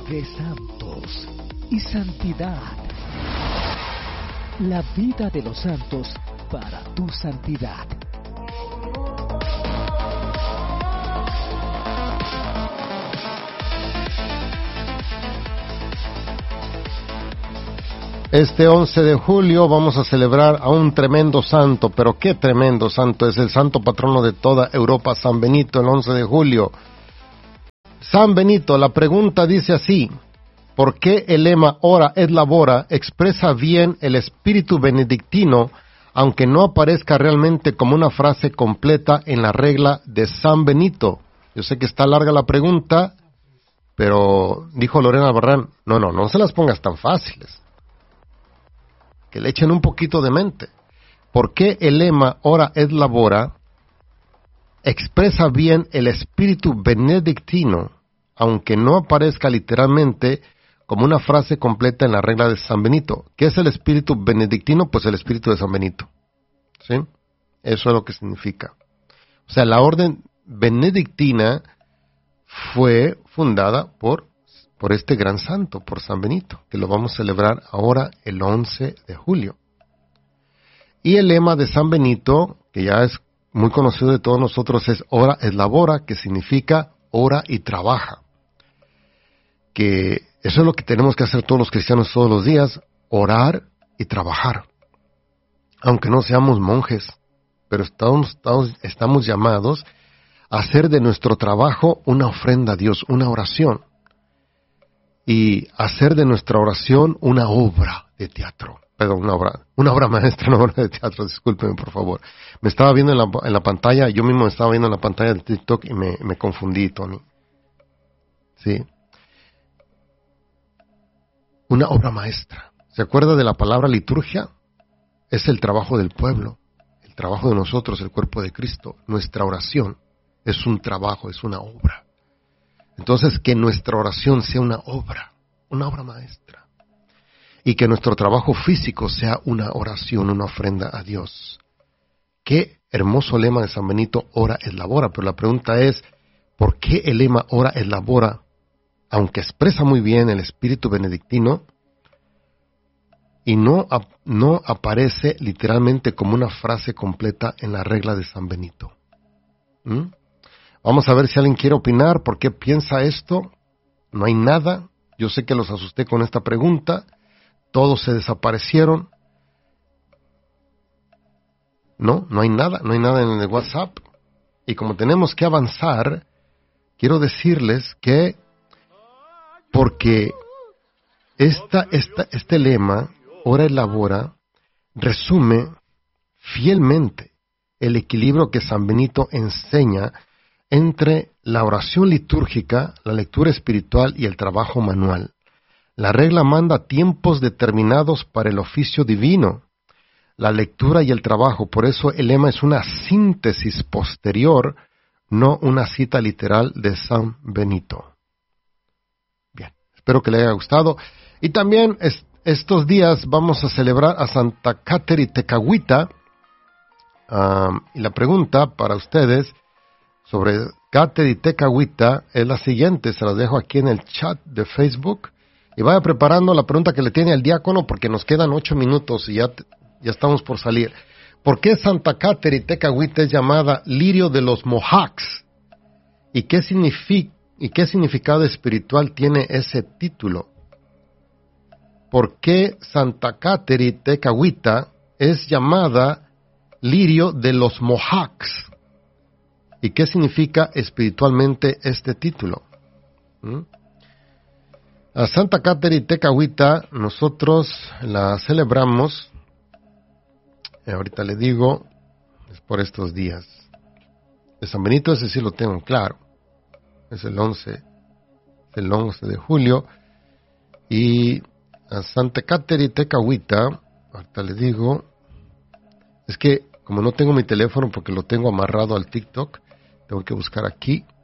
de santos y santidad. La vida de los santos para tu santidad. Este 11 de julio vamos a celebrar a un tremendo santo, pero qué tremendo santo, es el santo patrono de toda Europa, San Benito, el 11 de julio. San Benito, la pregunta dice así: ¿por qué el lema Ora et Labora expresa bien el espíritu benedictino, aunque no aparezca realmente como una frase completa en la regla de San Benito? Yo sé que está larga la pregunta, pero dijo Lorena Barrán, no se las pongas tan fáciles, que le echen un poquito de mente. ¿Por qué el lema Ora et Labora expresa bien el espíritu benedictino, aunque no aparezca literalmente como una frase completa en la regla de San Benito? ¿Qué es el espíritu benedictino? Pues el espíritu de San Benito, ¿sí? Eso es lo que significa. O sea, la orden benedictina fue fundada por este gran santo, por San Benito, que lo vamos a celebrar ahora el 11 de julio. Y el lema de San Benito, que ya es muy conocido de todos nosotros, es Ora et Labora, que significa ora y trabaja. Que eso es lo que tenemos que hacer todos los cristianos todos los días, orar y trabajar. Aunque no seamos monjes, pero estamos llamados a hacer de nuestro trabajo una ofrenda a Dios, una oración. Y hacer de nuestra oración una obra de teatro. Perdón, una obra maestra, una obra de teatro, discúlpenme por favor. Me estaba viendo en la pantalla, yo mismo me estaba viendo en la pantalla del TikTok y me confundí, Tony. Sí. Una obra maestra. ¿Se acuerda de la palabra liturgia? Es el trabajo del pueblo, el trabajo de nosotros, el cuerpo de Cristo. Nuestra oración es un trabajo, es una obra. Entonces, que nuestra oración sea una obra maestra. Y que nuestro trabajo físico sea una oración, una ofrenda a Dios. Qué hermoso lema de San Benito, Ora et Labora. Pero la pregunta es, ¿por qué el lema Ora et Labora, aunque expresa muy bien el espíritu benedictino, y no aparece literalmente como una frase completa en la regla de San Benito? Vamos a ver si alguien quiere opinar. ¿Por qué piensa esto? No hay nada. Yo sé que los asusté con esta pregunta. Todos se desaparecieron. No hay nada en el WhatsApp. Y como tenemos que avanzar, quiero decirles que porque este lema, Ora et Labora, resume fielmente el equilibrio que San Benito enseña entre la oración litúrgica, la lectura espiritual y el trabajo manual. La regla manda tiempos determinados para el oficio divino, la lectura y el trabajo. Por eso el lema es una síntesis posterior, no una cita literal de San Benito. Bien, espero que le haya gustado. Y también estos días vamos a celebrar a Santa Cateri Tekakwitha. Y la pregunta para ustedes sobre Cateri Tekakwitha es la siguiente. Se las dejo aquí en el chat de Facebook. Y vaya preparando la pregunta que le tiene al diácono, porque nos quedan 8 minutos y ya estamos por salir. ¿Por qué Santa Cateri Tekakwitha es llamada lirio de los Mohawks? ¿Y qué significado espiritual tiene ese título? ¿Por qué Santa Cateri Tekakwitha es llamada lirio de los Mohawks? ¿Y qué significa espiritualmente este título? A Santa Cateri Tekakwitha nosotros la celebramos, ahorita le digo, es por estos días. De San Benito ese sí lo tengo claro, es el 11 de julio. Y a Santa Cateri Tekakwitha, ahorita le digo, es que como no tengo mi teléfono porque lo tengo amarrado al TikTok, tengo que buscar aquí.